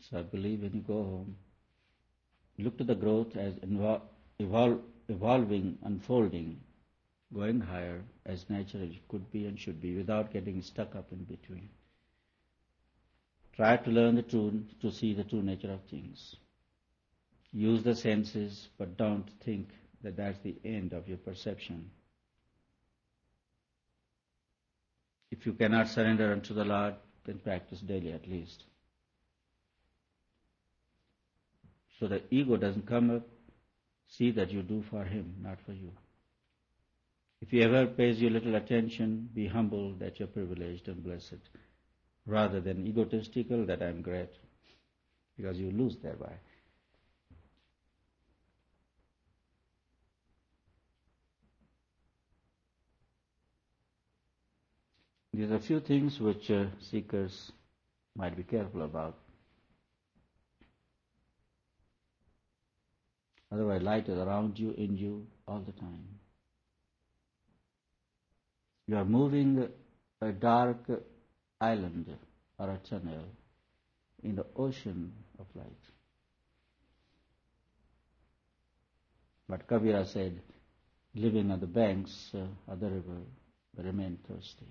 So I believe when you go home, look to the growth as evolving, unfolding, going higher as naturally could be and should be without getting stuck up in between. Try to learn the truth, to see the true nature of things. Use the senses, but don't think that that's the end of your perception. If you cannot surrender unto the Lord, then practice daily at least. So the ego doesn't come up, see that you do for him, not for you. If he ever pays you little attention, be humble that you're privileged and blessed, rather than egotistical that I'm great, because you lose thereby. These are a few things which seekers might be careful about. Otherwise, light is around you, in you, all the time. You are moving a dark island or a tunnel in the ocean of light. But Kabira said, living on the banks of the river, remain thirsty.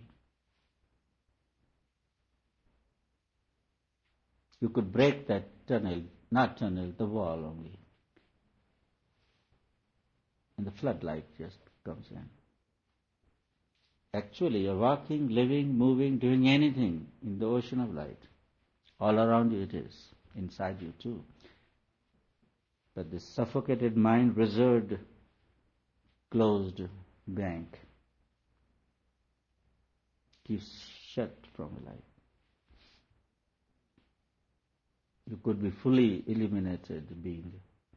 You could break that tunnel, not tunnel, the wall only. And the floodlight just comes in. Actually, you're walking, living, moving, doing anything in the ocean of light. All around you it is, inside you too. But this suffocated mind, reserved, closed bank, keeps shut from the light. You could be fully illuminated being,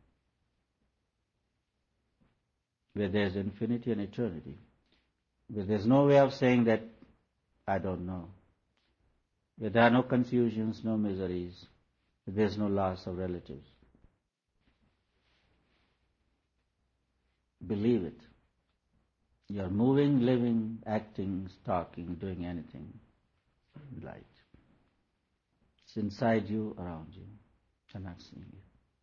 where there's infinity and eternity, where there's no way of saying that I don't know, where there are no confusions, no miseries, where there's no loss of relatives. Believe it. You're moving, living, acting, talking, doing anything in light. It's inside you, around you. You're not seeing it.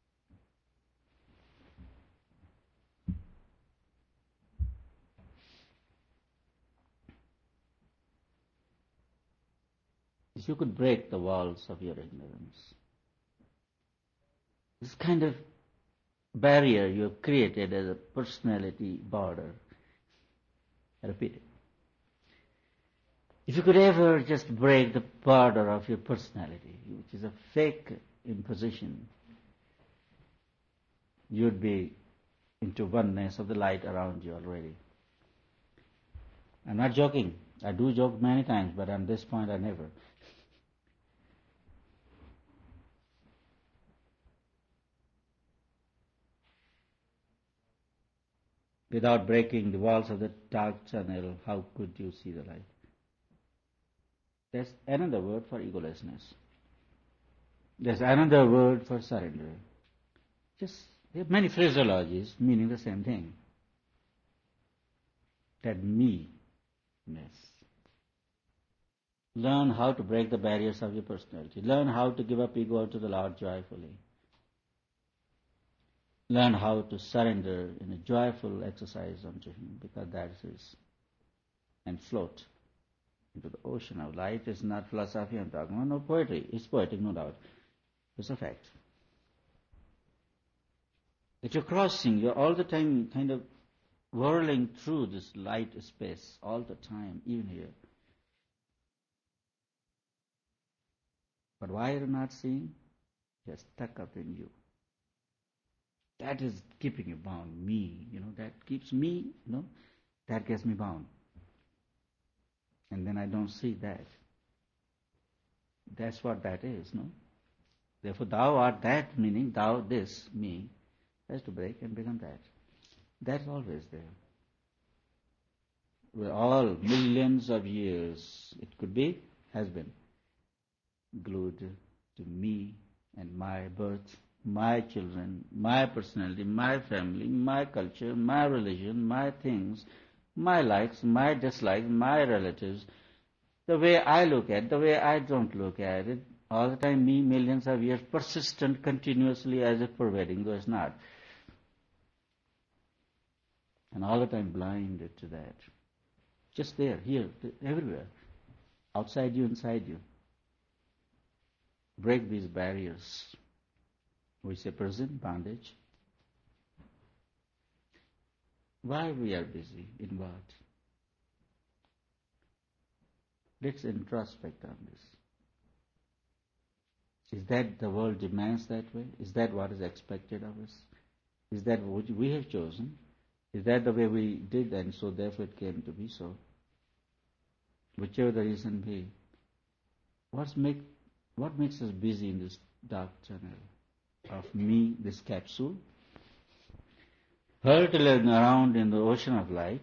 If you could break the walls of your ignorance, this kind of barrier you have created as a personality border. I repeat it. If you could ever just break the border of your personality, which is a fake imposition, you'd be into oneness of the light around you already. I'm not joking. I do joke many times, but on this point I never. Without breaking the walls of the dark tunnel, how could you see the light? There's another word for egolessness. There's another word for surrender. There are many phraseologies meaning the same thing. That me-ness. Learn how to break the barriers of your personality. Learn how to give up ego to the Lord joyfully. Learn how to surrender in a joyful exercise unto Him, because that is His. And float into the ocean of light. It's not philosophy I'm talking about, no poetry. It's poetic, no doubt. It's a fact. That you're crossing, you're all the time kind of whirling through this light space, all the time, even here. But why are you not seeing? You're stuck up in you. That is keeping you bound. Me, that keeps me, that gets me bound. And then I don't see that. That's what that is, no? Therefore, thou art that, meaning thou, this, me, has to break and become that. That's always there. We're all millions of years, it could be, has been, glued to me and my birth, my children, my personality, my family, my culture, my religion, my things, my likes, my dislikes, my relatives, the way I look at it, the way I don't look at it, All the time, me, millions of years, persistent, continuously, as if pervading, though it's not. And all the time blinded to that. Just there, here, everywhere. Outside you, inside you. Break these barriers. We say prison, bondage. Why we are busy? In what? Let's introspect on this. Is that the world demands that way? Is that what is expected of us? Is that what we have chosen? Is that the way we did, and so therefore it came to be so? Whichever the reason be, what makes us busy in this dark tunnel of me, this capsule, hurtling around in the ocean of light?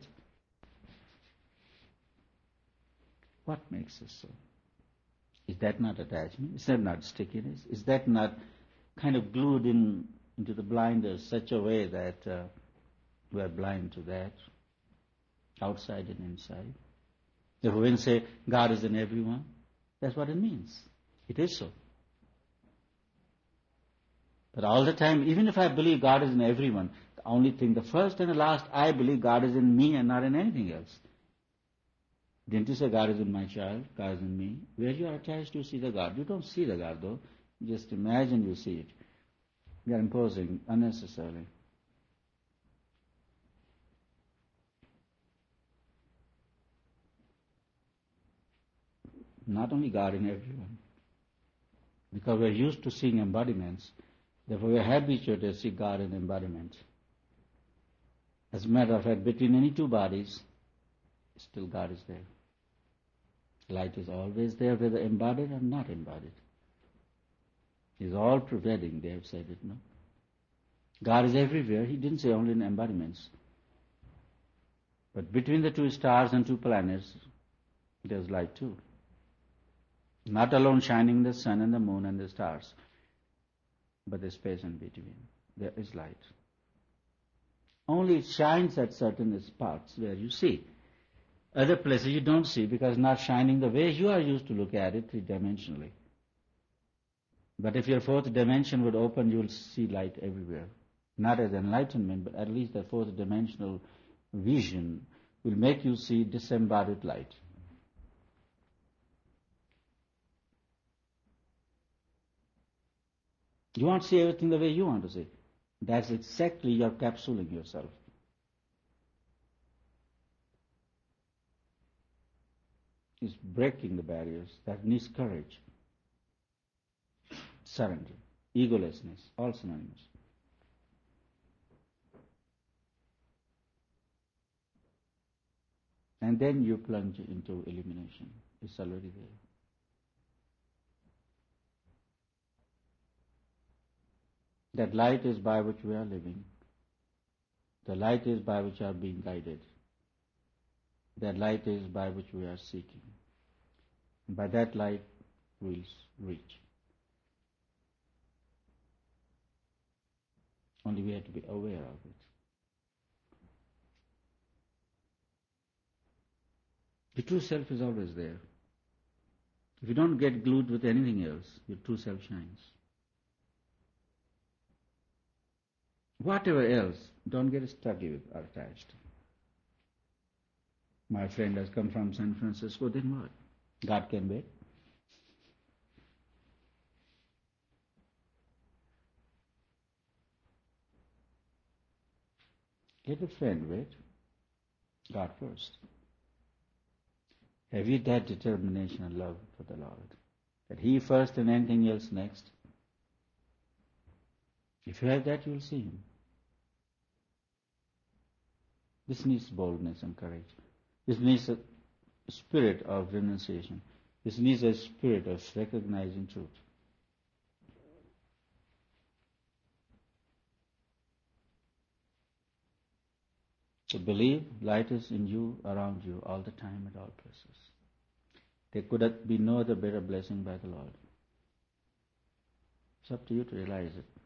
What makes us so? Is that not attachment? Is that not stickiness? Is that not kind of glued into the blinders such a way that we are blind to that, outside and inside? If we say God is in everyone, that's what it means. It is so. But all the time, even if I believe God is in everyone, the only thing, the first and the last, I believe God is in me and not in anything else. Didn't you say God is in my child, God is in me? Where you are attached, you see the God. You don't see the God though. Just imagine you see it. You are imposing unnecessarily. Not only God in everyone. Because we are used to seeing embodiments, therefore we are habituated to see God in embodiment. As a matter of fact, between any two bodies, still God is there. Light is always there, whether embodied or not embodied. He is all pervading, they have said it, no? God is everywhere. He didn't say only in embodiments. But between the two stars and two planets, there's light too. Not alone shining the sun and the moon and the stars, but the space in between. There is light. Only it shines at certain spots where you see. Other places you don't see because not shining the way you are used to look at it three-dimensionally. But if your fourth dimension would open, you will see light everywhere. Not as enlightenment, but at least the fourth dimensional vision will make you see disembodied light. You won't see everything the way you want to see. That's exactly your capsuling yourself. It's breaking the barriers. That needs courage. Surrender. Egolessness. All synonymous. And then you plunge into illumination. It's already there. That light is by which we are living. The light is by which we are being guided. That light is by which we are seeking. And by that light we'll reach. Only we have to be aware of it. The true self is always there. If you don't get glued with anything else, your true self shines. Whatever else, don't get stuck with or attached. My friend has come from San Francisco, then what? God can wait. Let a friend wait. God first. Have you that determination and love for the Lord? That He first and anything else next? If you have that, you will see Him. This needs boldness and courage. This needs a spirit of renunciation. This needs a spirit of recognizing truth. To believe light is in you, around you, all the time, at all places. There could be no other better blessing by the Lord. It's up to you to realize it.